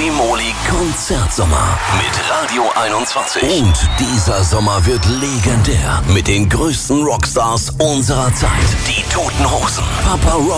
Free-Moli Konzertsommer mit Radio 21. Und dieser Sommer wird legendär mit den größten Rockstars unserer Zeit. Die Toten Hosen, Papa Rock